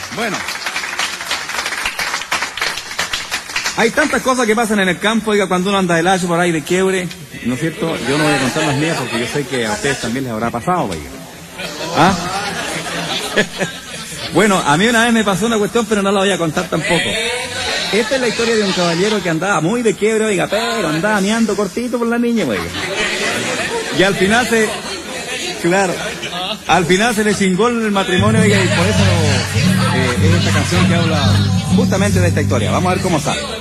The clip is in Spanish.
Bueno. Hay tantas cosas que pasan en el campo, oiga, cuando uno anda de lacho por ahí de quiebre, ¿no es cierto? Yo no voy a contar las mías porque yo sé que a ustedes también les habrá pasado, oiga. ¿Ah? Bueno, a mí una vez me pasó una cuestión, pero no la voy a contar tampoco. Esta es la historia de un caballero que andaba muy de quiebre, oiga, pero andaba meando cortito por la niña, oiga. Y al final al final se le chingó el matrimonio, oiga, y por eso es esta canción que habla justamente de esta historia. Vamos a ver cómo sale.